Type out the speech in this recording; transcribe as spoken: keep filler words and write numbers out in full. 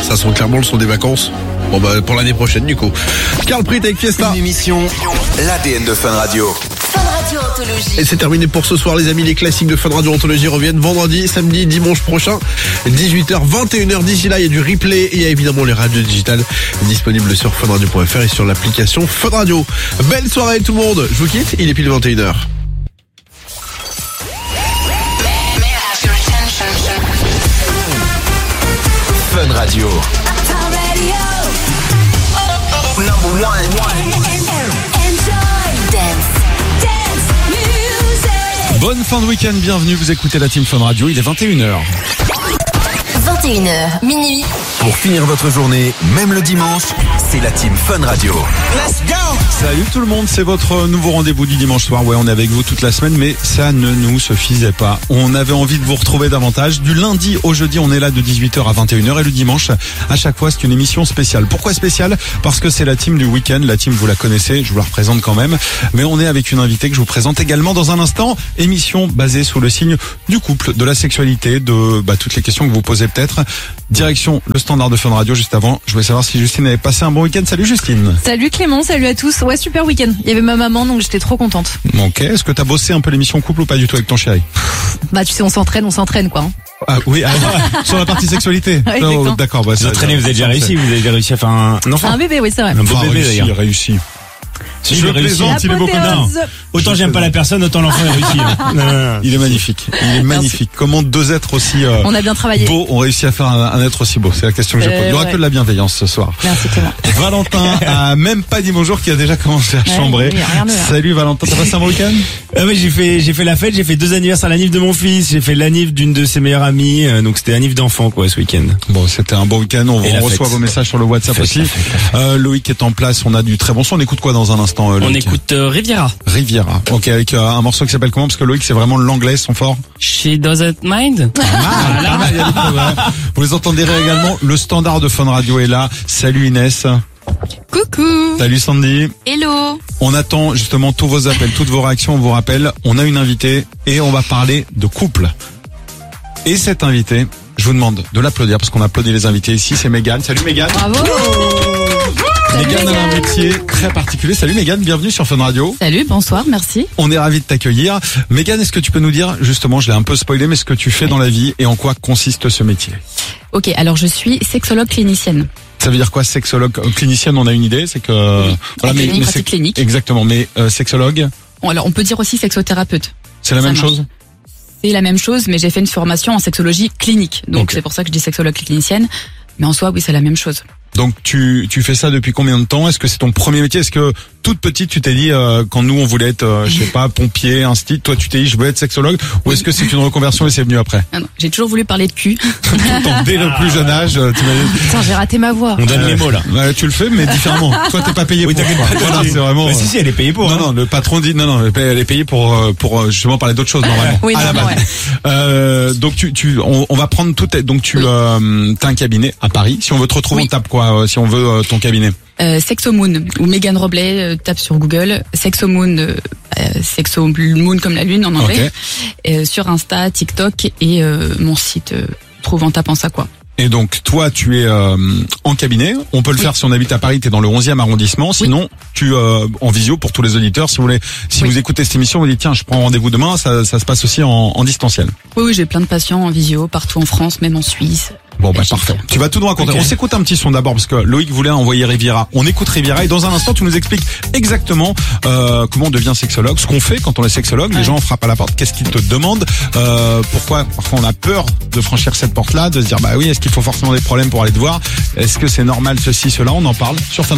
Ça sent clairement le son des vacances. Bon bah pour l'année prochaine du coup. Carl Pritt avec Fiesta. Une émission, l'A D N de Fun Radio. Fun Radio Anthologie. Et c'est terminé pour ce soir les amis, les classiques de Fun Radio Anthologie reviennent vendredi, samedi, dimanche prochain, dix-huit heures, vingt et une heures. D'ici là il y a du replay et il y a évidemment les radios digitales disponibles sur fun radio point f r et sur l'application Fun Radio. Belle soirée tout le monde, je vous quitte, il est pile vingt et une heures. Fun Radio. Number one. Bonne fin de week-end, bienvenue, vous écoutez la Team Fun Radio, il est vingt et une heures. vingt et une heures, minuit. Pour finir votre journée, même le dimanche, c'est la Team Fun Radio. Let's go! Salut tout le monde, c'est votre nouveau rendez-vous du dimanche soir. Ouais, on est avec vous toute la semaine, mais ça ne nous suffisait pas. On avait envie de vous retrouver davantage. Du lundi au jeudi, on est là de dix-huit heures à vingt et une heures et le dimanche, à chaque fois, c'est une émission spéciale. Pourquoi spéciale? Parce que c'est la team du week-end. La team, vous la connaissez, je vous la représente quand même. Mais on est avec une invitée que je vous présente également dans un instant. Émission basée sous le signe du couple, de la sexualité, de bah, toutes les questions que vous posez peut-être. Direction le standard de Fun Radio. Juste avant, je voulais savoir si Justine avait passé un bon week-end. Salut Justine. Salut Clément, salut à tous. Ouais, super week-end. Il y avait ma maman, donc j'étais trop contente. Ok, est-ce que t'as bossé un peu l'émission couple ou pas du tout avec ton chéri? Bah tu sais, on s'entraîne, on s'entraîne quoi. Ah oui, ah, sur la partie sexualité. Ouais, oh, d'accord, bah, Vous entraînez, vous avez déjà réussi, vous avez réussi à faire un, un enfant. Un bébé, oui c'est vrai. Un beau Enfin, bébé réussi, d'ailleurs. réussi. Si je je réussi. plaisante, il est beau comme un. L'apothéose. Autant j'aime pas la personne, autant l'enfant est réussi. hein. Non, non, non. Il est magnifique. Il est magnifique. Comment deux êtres aussi euh, On a bien travaillé. beaux ont réussi à faire un, un être aussi beau? C'est la question que je Euh, pose. Il y aura ouais. que de la bienveillance ce soir. Merci Clément. Valentin a même pas dit bonjour, qui a déjà commencé à Ouais, chambrer. oui, regarde-le, là. Salut Valentin, t'as passé un bon week-end? Ah ouais, j'ai fait, j'ai fait la fête, j'ai fait deux anniversaires, l'anniv de mon fils, j'ai fait l'anniv d'une de ses meilleures amies, euh, donc c'était anniv d'enfant quoi ce week-end. Bon, c'était un bon week-end. On, Et on la reçoit fête. vos messages sur le WhatsApp Fête, aussi. la fête, la fête. Euh, Loïc est en place. On a du très bon son. On écoute quoi dans un instant, euh, On Loïc? écoute euh, Riviera. Riviera. Ok, avec euh, un morceau qui s'appelle comment? Parce que Loïc, c'est vraiment l'anglais, son fort. She doesn't mind. Ah, pas mal, il y a du progrès. Vous les entendrez également. Le standard de Fun Radio est là. Salut Inès. Coucou. Salut Sandy. Hello. On attend justement tous vos appels, toutes vos réactions. On vous rappelle, on a une invitée et on va parler de couple. Et cette invitée, je vous demande de l'applaudir parce qu'on applaudit les invités ici. C'est Mégane. Salut Mégane. Bravo. Salut, Mégane a un Mégane. métier très particulier. Salut Mégane, bienvenue sur Fun Radio. Salut, bonsoir, merci. On est ravis de t'accueillir. Mégane, est-ce que tu peux nous dire, justement, je l'ai un peu spoilé, mais ce que tu fais dans la vie et en quoi consiste ce métier? Ok, alors je suis sexologue clinicienne. Ça veut dire quoi, sexologue clinicienne? On a une idée, c'est que Oui. Académie pratique c'est- clinique. Exactement, mais euh, sexologue, Bon, alors on peut dire aussi sexothérapeute. c'est la Ça même marche. chose? C'est la même chose, mais j'ai fait une formation en sexologie clinique. Donc Ok. c'est pour ça que je dis sexologue clinicienne. Mais en soi, oui, c'est la même chose. Donc tu tu fais ça depuis combien de temps? Est-ce que c'est ton premier métier? Est-ce que toute petite tu t'es dit euh, quand nous on voulait être euh, je sais pas pompier, instit, toi tu t'es dit je veux être sexologue, ou est-ce que c'est une reconversion et c'est venu après? Ah non, j'ai toujours voulu parler de cul. Tout le temps, dès le plus jeune âge, euh, t'imagines? Putain, j'ai raté ma voix. On donne les mots là. Ouais, tu le fais mais différemment. Toi t'es pas payé Oui, pour. t'inquiète quoi. pas, Voilà, tu- c'est vraiment. Bah, si, si, elle est payée pour. Non, hein. non, le patron dit non, non, elle est payée pour euh, pour euh, justement parler d'autre chose normalement. Oui, à la non, base. ouais. Euh, donc tu tu on, on va prendre tout. Donc tu Oui. euh, t'as un cabinet à Paris. Si on veut te retrouver, Oui. on tape quoi? euh, Si on veut euh, ton cabinet. Euh, Sexomoon ou Megan Robley, euh, tape sur Google. Sexomoon, euh, euh, Sexomoon comme la lune en anglais. Ok. Euh, sur Insta, TikTok et euh, mon site. Euh, trouve en tapant ça quoi. Et donc toi tu es euh, en cabinet. On peut le Oui. faire si on habite à Paris. T'es dans le onzième arrondissement. Sinon tu euh, en visio pour tous les auditeurs. Si vous voulez, si Oui. vous écoutez cette émission, vous dites tiens je prends rendez-vous demain. Ça ça se passe aussi en, en distanciel. Oui, oui, j'ai plein de patients en visio partout en France, même en Suisse. Bon bah Belgique. parfait. Tu vas tout nous raconter. Ok. On s'écoute un petit son d'abord parce que Loïc voulait envoyer Riviera. On écoute Riviera et dans un instant tu nous expliques exactement euh, comment on devient sexologue, ce qu'on fait quand on est sexologue. Les Ouais. gens frappent à la porte, qu'est-ce qu'ils te demandent, euh, pourquoi parfois on a peur de franchir cette porte-là, de se dire bah oui est-ce qu'il faut forcément des problèmes pour aller te voir, est-ce que c'est normal ceci cela, on en parle sur Fun